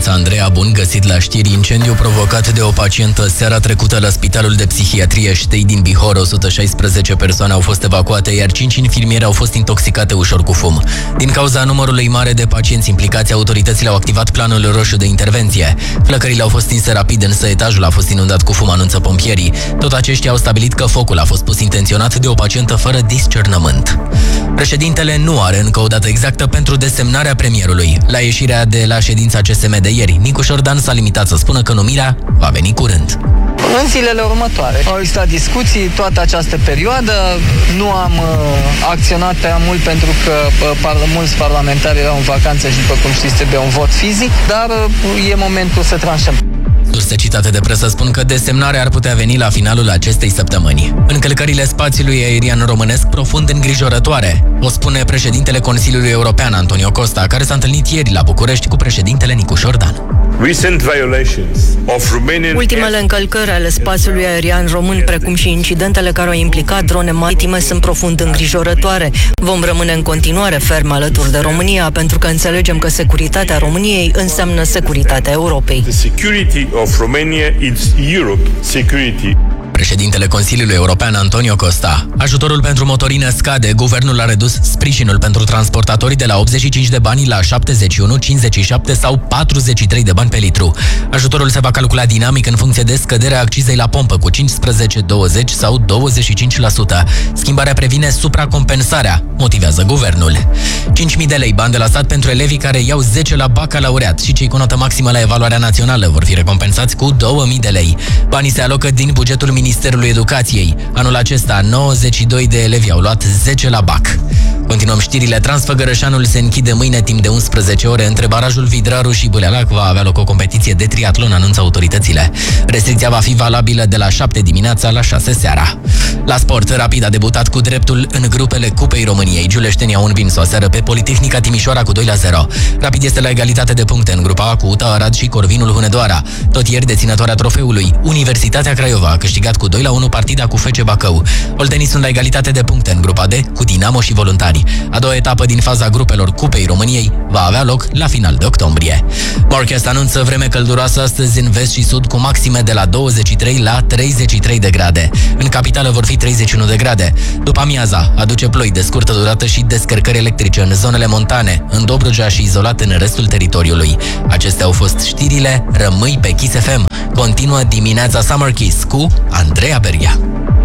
dimineața, Andreea. Bun găsit la știri. Incendiu provocat de o pacientă seara trecută la Spitalul de Psihiatrie Ștei din Bihor. 116 persoane au fost evacuate, iar 5 infirmiere au fost intoxicate ușor cu fum. Din cauza numărului mare de pacienți implicați, autoritățile au activat planul roșu de intervenție. Flăcările au fost stinse rapid, însă etajul a fost inundat cu fum, anunță pompierii. Tot aceștia au stabilit că focul a fost pus intenționat de o pacientă fără discernământ. Președintele nu are încă o dată exactă pentru desemnarea premierului. La ieșirea de la ședința CSM de ieri, Nicu Șordan s-a limitat să spună că numirea va veni curând. În zilele următoare. Au existat discuții toată această perioadă. Nu am acționat prea mult pentru că mulți parlamentari erau în vacanță și, după cum știți, trebuie un vot fizic, dar e momentul să tranșăm. Surse citate de presă spun că desemnarea ar putea veni la finalul acestei săptămâni. Încălcările spațiului aerian românesc profund îngrijorătoare, o spune președintele Consiliului European, Antonio Costa, care s-a întâlnit ieri la București cu președintele Nicu Șordan. Ultimele încălcări ale spațiului aerian român, precum și incidentele care au implicat drone maritime, sunt profund îngrijorătoare. Vom rămâne în continuare ferm alături de România, pentru că înțelegem că securitatea României înseamnă securitatea Europei. Președintele Consiliului European, Antonio Costa. Ajutorul pentru motorină scade. Guvernul a redus sprijinul pentru transportatori de la 85 de bani la 71, 57 sau 43 de bani pe litru. Ajutorul se va calcula dinamic în funcție de scăderea accizei la pompă cu 15, 20 sau 25%. Schimbarea previne supracompensarea, motivează guvernul. 5.000 de lei bani de la stat pentru elevii care iau 10 la bacalaureat și cei cu notă maximă la evaluarea națională vor fi recompensați cu 2.000 de lei. Banii se alocă din bugetul Ministerului Educației. Anul acesta, 92 de elevi au luat 10 la BAC. Continuăm știrile. Transfăgărășanul se închide mâine timp de 11 ore. Între barajul Vidraru și Bâlealac va avea loc o competiție de triatlon, anunță autoritățile. Restricția va fi valabilă de la 7 dimineața la 6 seara. La sport, Rapid a debutat cu dreptul în grupele Cupei României. Giuleștenii au învins o seară pe Politehnica Timișoara cu 2-0. Rapid este la egalitate de puncte în grupa A cu UTA Arad și Corvinul Hunedoara. Tot ieri, deținătoarea trofeului, Universitatea Craiova, a câștigat cu 2-1 partida cu FC Bacău. Oltenii sunt la egalitate de puncte în grupa D cu Dinamo și Voluntari. A doua etapă din faza grupelor Cupei României va avea loc la final de octombrie. Morchest anunță vreme călduroasă astăzi în vest și sud, cu maxime de la 23 la 33 de grade. În capitală vor fi 31 de grade. După amiaza aduce ploi de scurtă durată și descărcări electrice în zonele montane, în Dobrogea și izolat în restul teritoriului. Acestea au fost știrile. Rămâi pe Kiss FM. Continuă dimineața Summer Kiss cu Andreea Beria.